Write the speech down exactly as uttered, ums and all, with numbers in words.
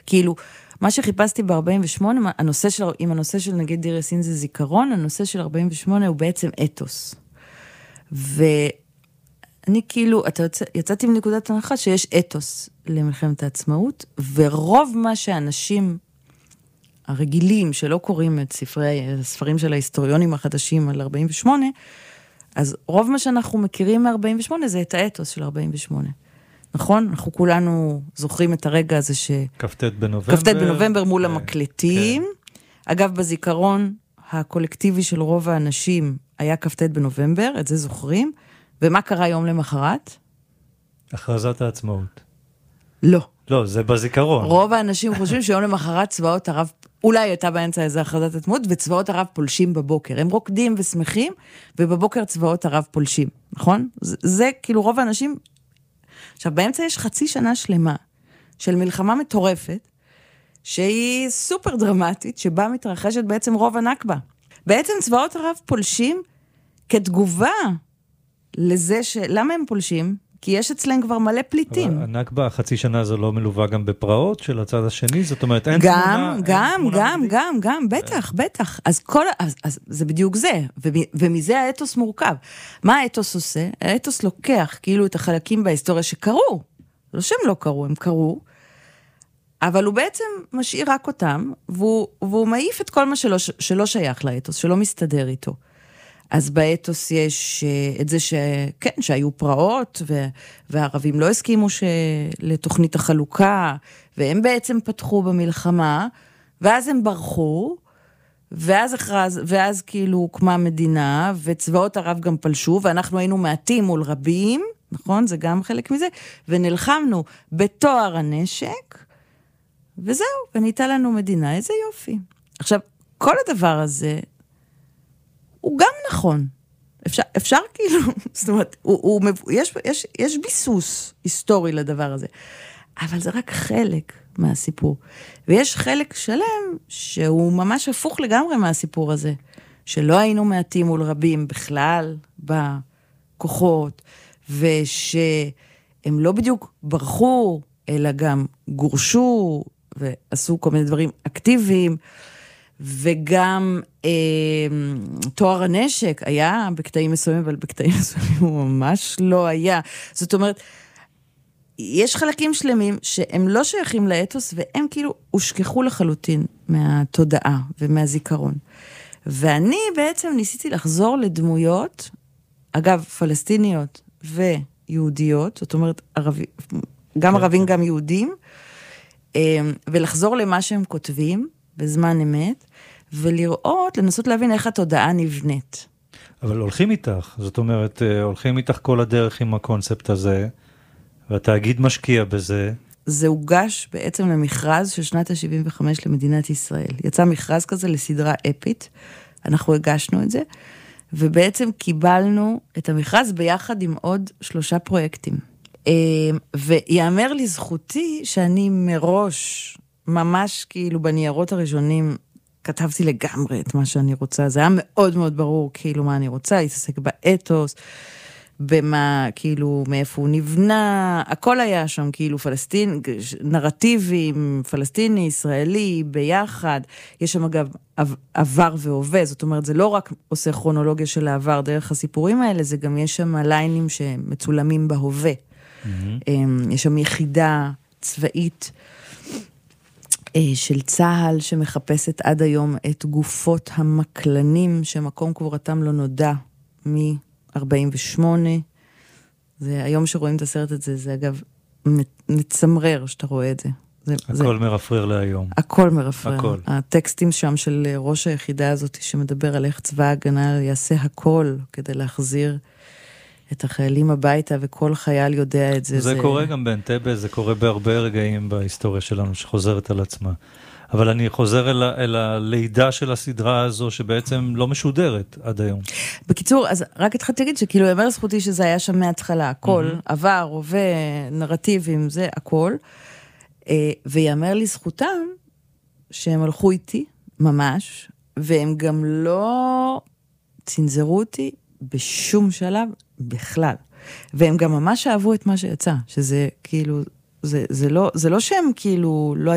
כאילו, מה שחיפשתי ב-ארבעים ושמונה, הנושא של, עם הנושא של נגיד דיר יאסין זה זיכרון, הנושא של ארבעים ושמונה הוא בעצם אתוס. ואני כאילו, אתה יצא, יצאתי מנקודת הנחה שיש אתוס למלחמת העצמאות, ורוב מה שאנשים הרגילים שלא קוראים את ספרי, הספרים של ההיסטוריונים החדשים על ארבעים ושמונה, אז רוב מה שאנחנו מכירים מ-ארבעים ושמונה זה את האתוס של ארבעים ושמונה. נכון? אנחנו כולנו זוכרים את הרגע הזה ש... כ"ט בנובמבר. כ"ט בנובמבר מול המקלטים. אגב, בזיכרון הקולקטיבי של רוב האנשים היה כ"ט בנובמבר, את זה זוכרים. ומה קרה יום למחרת? הכרזת העצמאות. לא. לא, זה בזיכרון. רוב האנשים חושבים שיום למחרת צבאות ערב, אולי הייתה באמצע איזה הכרזת העצמאות, וצבאות ערב פולשים בבוקר. הם רוקדים ושמחים, ובבוקר צבאות ערב פולשים. נכון? זה, זה כאילו רוב האנשים... עכשיו, באמצע יש חצי שנה שלמה של מלחמה מטורפת, שהיא סופר דרמטית, שבה מתרחשת בעצם רוב הנכבה. בעצם צבאות ערב פולשים כתגובה לזה ש... למה הם פולשים? כי יש אצלם כבר מלא פליטים. אבל הנכבה, החצי שנה הזו לא מלווה גם בפרעות של הצד השני, זאת אומרת, אין גם, תמונה... גם, אין תמונה גם, גם, גם, בטח, בטח. אז כל... אז, אז זה בדיוק זה, ומזה האתוס מורכב. מה האתוס עושה? האתוס לוקח כאילו את החלקים בהיסטוריה שקרו. לא שהם לא קרו, הם קרו, אבל הוא בעצם משאיר רק אותם, והוא, והוא מעיף את כל מה שלא, שלא שייך לאתוס, שלא מסתדר איתו. אז באתוס יש את זה שכן, שהיו פרעות, והערבים לא הסכימו לתוכנית החלוקה, והם בעצם פתחו במלחמה, ואז הם ברחו, ואז, הכרז, ואז כאילו הוקמה מדינה, וצבאות ערב גם פלשו, ואנחנו היינו מעטים מול רבים, נכון? זה גם חלק מזה, ונלחמנו בתואר הנשק, וזהו, וניתה לנו מדינה, איזה יופי. עכשיו, כל הדבר הזה, הוא גם נכון. אפשר, אפשר כאילו, זאת אומרת, הוא, הוא, יש, יש, יש ביסוס היסטורי לדבר הזה, אבל זה רק חלק מהסיפור. ויש חלק שלם שהוא ממש הפוך לגמרי מהסיפור הזה, שלא היינו מעטים מול רבים בכלל בכוחות, ושהם לא בדיוק ברחו, אלא גם גורשו, ועשו כל מיני דברים אקטיביים, וגם אה, תואר הנשק היה בקטעים מסוימים, אבל בקטעים מסוימים הוא ממש לא היה. זאת אומרת, יש חלקים שלמים שהם לא שייכים לאתוס, והם כאילו הושכחו לחלוטין מהתודעה ומהזיכרון. ואני בעצם ניסיתי לחזור לדמויות, אגב, פלסטיניות ויהודיות, זאת אומרת, ערבי, גם ערבים, גם יהודים, ולחזור למה שהם כותבים בזמן אמת, ולראות, לנסות להבין איך התודעה נבנית. אבל הולכים איתך, זאת אומרת, הולכים איתך כל הדרך עם הקונספט הזה, והתאגיד משקיע בזה. זה הוגש בעצם למכרז של שנת ה-שבעים וחמש למדינת ישראל. יצא מכרז כזה לסדרה אפית, אנחנו הגשנו את זה, ובעצם קיבלנו את המכרז ביחד עם עוד שלושה פרויקטים. ויאמר לזכותי שאני מראש, ממש כאילו בניירות הראשונים, כתבתי לגמרי את מה שאני רוצה. זה היה מאוד מאוד ברור כאילו מה אני רוצה, להתעסק באתוס, במה, כאילו, מאיפה הוא נבנה, הכל היה שם, כאילו, פלסטין, נרטיבים, פלסטיני, ישראלי, ביחד. יש שם אגב עבר והווה, זאת אומרת, זה לא רק עושה כרונולוגיה של העבר דרך הסיפורים האלה, זה גם יש שם ליינים שמצולמים בהווה. יש שם יחידה צבאית של צהל שמחפשת עד היום את גופות המקלנים שמקום קבורתם לא נודע מ-ארבעים ושמונה. זה היום שרואים את הסרט הזה, זה אגב מצמרר שאתה רואה את זה. זה הכל זה, מרפרר להיום. הכל מרפרר. הכל. הטקסטים שם של ראש היחידה הזאת שמדבר על איך צבא ההגנה יעשה הכל כדי להחזיר את החיילים הביתה, וכל חייל יודע את זה. זה, זה... קורה גם באנטבה, זה קורה בהרבה רגעים בהיסטוריה שלנו, שחוזרת על עצמה. אבל אני חוזר אל, אל הלידה של הסדרה הזו, שבעצם לא משודרת עד היום. בקיצור, אז רק התחלתי להגיד שכאילו, יאמר זכותי שזה היה שם מההתחלה, הכל, mm-hmm. עבר, הווה, נרטיבים, זה הכל, ויאמר לזכותם, שהם הלכו איתי, ממש, והם גם לא צנזרו אותי בשום שלב, בכלל. והם גם ממש אהבו את מה שיצא, שזה כאילו, זה, זה לא, זה לא שהם כאילו לא